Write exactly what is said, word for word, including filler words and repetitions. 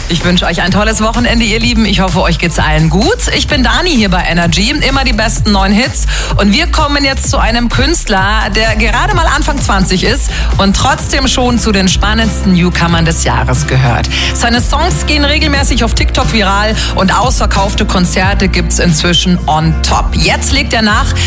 Ich wünsche euch ein tolles Wochenende, ihr Lieben. Ich hoffe, euch geht's allen gut. Ich bin Dani hier bei Energy. Immer die besten neuen Hits. Und wir kommen jetzt zu einem Künstler, der gerade mal Anfang zwanzig ist und trotzdem schon zu den spannendsten Newcomern des Jahres gehört. Seine Songs gehen regelmäßig auf TikTok viral und ausverkaufte Konzerte gibt's inzwischen on top. Jetzt legt er nach